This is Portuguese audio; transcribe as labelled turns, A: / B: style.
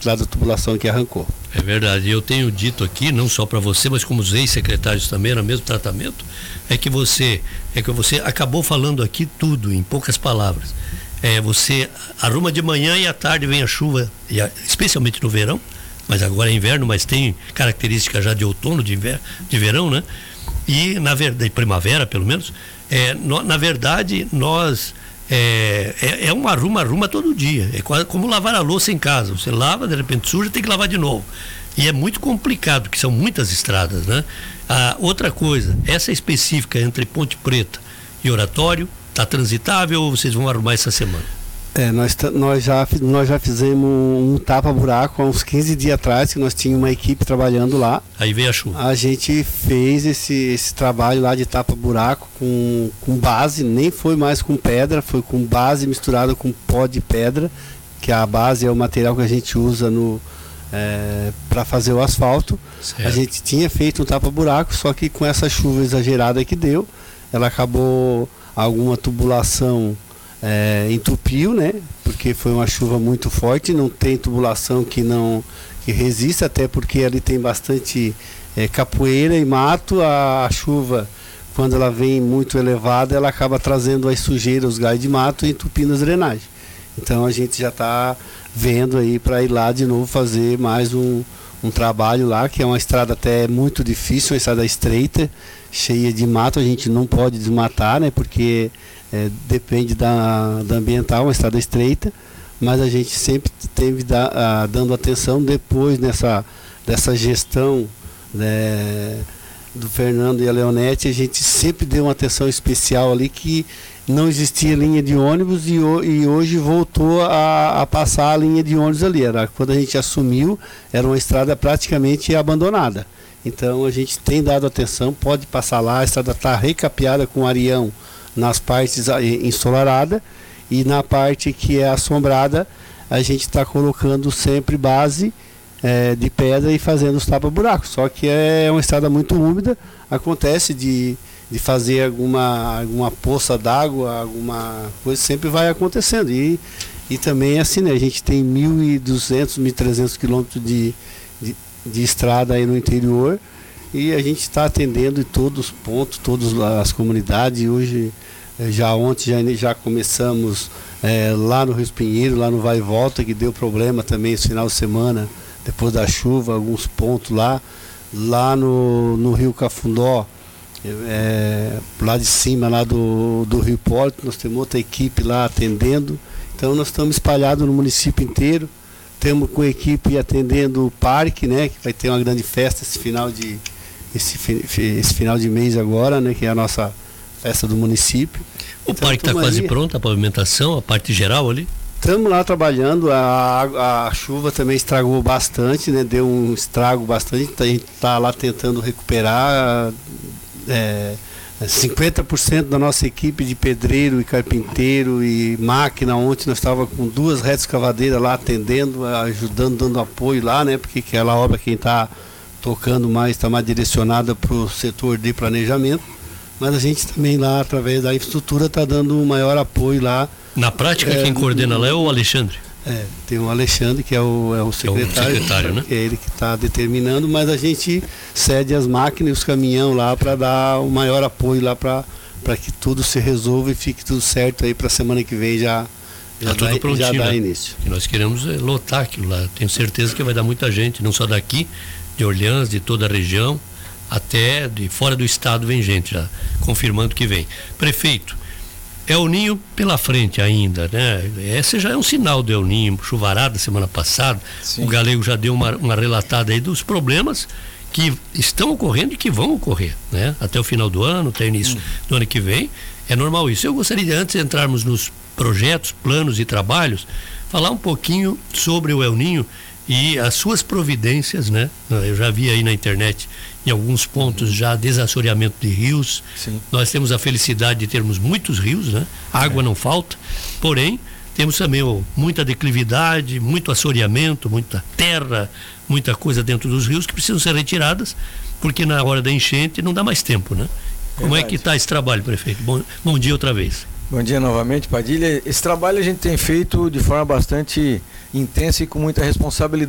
A: lá da tubulação que arrancou.
B: É verdade, eu tenho dito aqui, não só para você, mas como os ex-secretários também, no mesmo tratamento, é que você acabou falando aqui tudo, em poucas palavras. Você arruma de manhã e à tarde vem a chuva, especialmente no verão, mas agora é inverno, mas tem característica já de outono, de verão, né? E na verdade, primavera pelo menos, na verdade nós um arruma todo dia, é quase como lavar a louça em casa, você lava, de repente suja, tem que lavar de novo, e é muito complicado, porque são muitas estradas, né? Outra coisa, essa específica entre Ponte Preta e Oratório, está transitável ou vocês vão arrumar essa semana?
A: Nós já fizemos um tapa-buraco há uns 15 dias atrás, que nós tínhamos uma equipe trabalhando lá.
B: Aí veio a chuva.
A: A gente fez esse trabalho lá de tapa-buraco com base, nem foi mais com pedra, foi com base misturada com pó de pedra, que a base é o material que a gente usa para fazer o asfalto. Certo. A gente tinha feito um tapa-buraco, só que com essa chuva exagerada que deu, ela acabou alguma tubulação entupiu, né? Porque foi uma chuva muito forte, não tem tubulação que resista, até porque ali tem bastante capoeira e mato. A chuva, quando ela vem muito elevada, ela acaba trazendo as sujeiras, os galhos de mato e entupindo as drenagens. Então a gente já está vendo aí para ir lá de novo fazer mais um trabalho lá, que é uma estrada até muito difícil, uma estrada estreita, cheia de mato. A gente não pode desmatar, né? Porque depende da ambiental, uma estrada estreita, mas a gente sempre teve dando atenção depois dessa gestão, né, do Fernando e a Leonete. A gente sempre deu uma atenção especial ali, que não existia linha de ônibus e hoje voltou a passar a linha de ônibus ali. Quando a gente assumiu, era uma estrada praticamente abandonada. Então a gente tem dado atenção, pode passar lá, a estrada está recapeada com areião nas partes ensolaradas, e na parte que é assombrada a gente está colocando sempre base de pedra e fazendo os tapa-buracos. Só que é uma estrada muito úmida, acontece de fazer alguma poça d'água, alguma coisa, sempre vai acontecendo. E também assim, né, a gente tem 1.200, 1.300 quilômetros de estrada aí no interior, e a gente está atendendo em todos os pontos, todas as comunidades. E hoje, ontem já começamos lá no Rio Espinheiro, lá no Vai e Volta, que deu problema também esse final de semana, depois da chuva, alguns pontos lá no Rio Cafundó, lá de cima, lá do Rio Hipólito, nós temos outra equipe lá atendendo. Então nós estamos espalhados no município inteiro, temos com a equipe atendendo o parque, né, que vai ter uma grande festa esse final de mês agora, né, que é a nossa festa do município.
B: O parque está quase pronto, a pavimentação, a parte geral ali?
A: Estamos lá trabalhando, a chuva também estragou bastante, né, deu um estrago bastante, a gente está lá tentando recuperar. 50% da nossa equipe de pedreiro e carpinteiro e máquina. Ontem nós estávamos com 2 retas escavadeiras lá atendendo, ajudando, dando apoio lá, né, porque aquela obra, quem está tocando mais, está mais direcionada para o setor de planejamento, mas a gente também lá, através da infraestrutura, está dando um maior apoio lá.
B: Na prática, quem coordena lá é o Alexandre?
A: Tem o Alexandre, que é o secretário, né? Que é ele que está determinando, mas a gente cede as máquinas e os caminhões lá para dar o maior apoio lá para que tudo se resolva e fique tudo certo aí para a semana que vem já
B: tudo prontinho,
A: dá
B: né?
A: início.
B: E nós queremos lotar aquilo lá. Tenho certeza que vai dar muita gente, não só daqui, de Orleans, de toda a região, até de fora do estado vem gente já confirmando que vem. Prefeito, El Ninho pela frente ainda, né? Esse já é um sinal do El Ninho, chuvarada semana passada. Sim. O Galego já deu uma relatada aí dos problemas que estão ocorrendo e que vão ocorrer, né? Até o final do ano, até o início do ano que vem. É normal isso. Eu gostaria de, antes de entrarmos nos projetos, planos e trabalhos, falar um pouquinho sobre o El Ninho e as suas providências, né? Eu já vi aí na internet, em alguns pontos, já desassoreamento de rios. Sim. Nós temos a felicidade de termos muitos rios, né? Água não falta, porém temos também muita declividade, muito assoreamento, muita terra, muita coisa dentro dos rios que precisam ser retiradas, porque na hora da enchente não dá mais tempo, né? Como é que está esse trabalho, prefeito? Bom dia outra vez.
C: Bom dia novamente, Padilha. Esse trabalho a gente tem feito de forma bastante intensa e com muita responsabilidade.